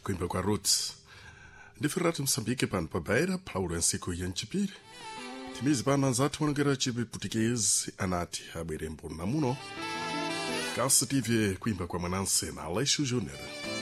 kuimba kwa Roots. Ndifirati Msambike pano pabaira Paulo nsiku yanchipiri. Timizi pano anzatu wanogera chipi Putikezi anati abwere mbona muno. Kasi tivye kuimba kwa Mwananse na Aleixo Júnior.